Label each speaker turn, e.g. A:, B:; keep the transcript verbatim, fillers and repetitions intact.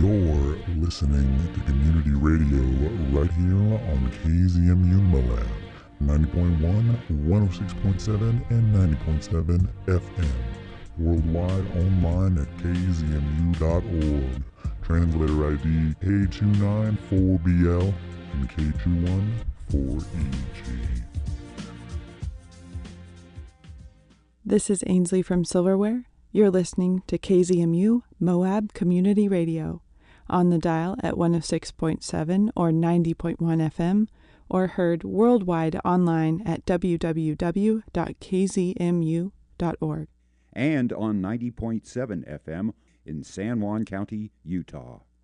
A: You're listening to community radio right here on K Z M U Moab, ninety point one, one oh six point seven, and ninety point seven F M. Worldwide online at k z m u dot org. Translator I D K two nine four B L and K two one four E G.
B: This is Ainsley from Silverware. You're listening to K Z M U Moab Community Radio on the dial at one oh six point seven or ninety point one F M, or heard worldwide online at w w w dot k z m u dot org.
C: And on ninety point seven F M in San Juan County, Utah.